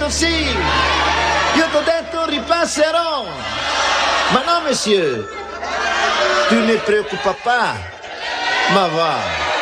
detto sì, io t'ho detto ripasserò. Ma no, monsieur, tu ne preoccupa pas, ma va.